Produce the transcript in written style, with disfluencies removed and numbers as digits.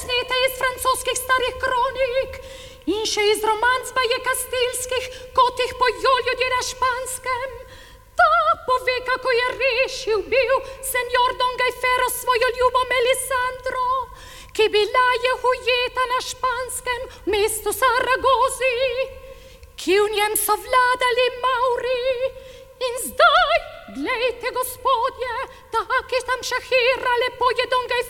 posnete iz francoskih starih kronik in še iz romanc baje kastilskih, kot jih pojo ljudje na španskem. Ta pove, kako je rešil bil senjor Don Gajfero svojo ljubo Melisandro, ki bila je ujeta na španskem mestu Saragozi, ki v njem so vladali Mauri. In zdaj, glejte, gospodje, taki tam šahira, lepo je Don Gajfero